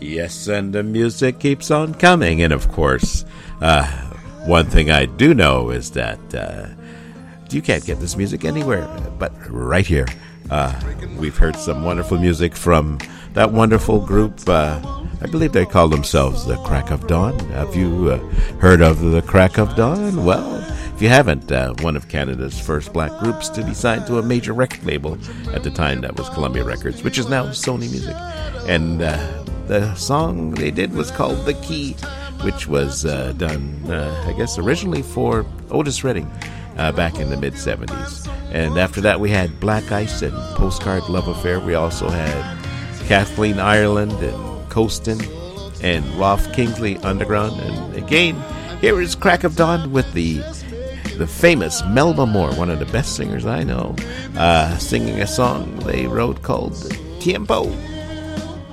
Yes, and the music keeps on coming. And of course, one thing I do know is that you can't get this music anywhere but right here. We've heard some wonderful music from that wonderful group. I believe they call themselves the Crack of Dawn. Have you heard of the Crack of Dawn? Well, if you haven't, one of Canada's first black groups to be signed to a major record label. At the time, that was Columbia Records, which is now Sony Music. And the song they did was called The Key, which was done, I guess, originally for Otis Redding back in the mid-'70s. And after that, we had Black Ice and Postcard Love Affair. We also had Kathleen Ireland and Coastin' and Rolf Kingsley Underground. And again, here is Crack of Dawn with the famous Melba Moore, one of the best singers I know, singing a song they wrote called Tiempo.